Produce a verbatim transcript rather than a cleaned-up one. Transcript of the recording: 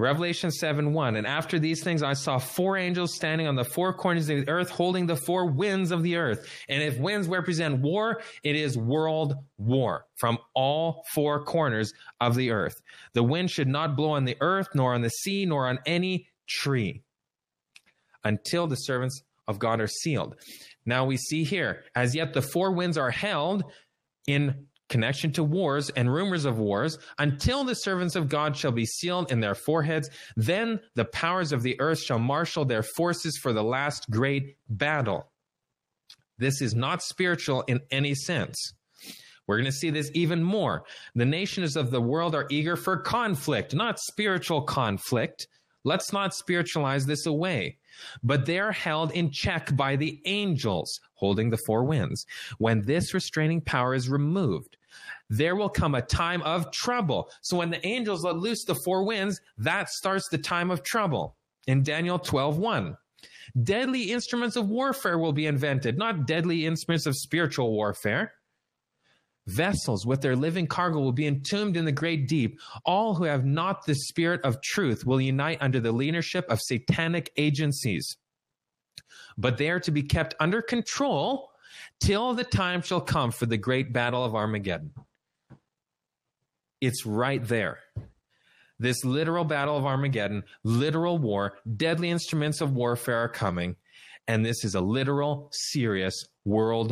Revelation seven one, and after these things I saw four angels standing on the four corners of the earth, holding the four winds of the earth. And if winds represent war, it is world war from all four corners of the earth. The wind should not blow on the earth, nor on the sea, nor on any tree, until the servants of God are sealed. Now we see here, as yet the four winds are held in connection to wars and rumors of wars, until the servants of God shall be sealed in their foreheads. Then the powers of the earth shall marshal their forces for the last great battle. This is not spiritual in any sense. We're going to see this even more. The nations of the world are eager for conflict, not spiritual conflict. Let's not spiritualize this away. But they are held in check by the angels holding the four winds. When this restraining power is removed, there will come a time of trouble. So when the angels let loose the four winds, that starts the time of trouble. In Daniel twelve one, deadly instruments of warfare will be invented, not deadly instruments of spiritual warfare. Vessels with their living cargo will be entombed in the great deep. All who have not the spirit of truth will unite under the leadership of satanic agencies. But they are to be kept under control till the time shall come for the great battle of Armageddon. It's right there. This literal battle of Armageddon, literal war, deadly instruments of warfare are coming. And this is a literal, serious world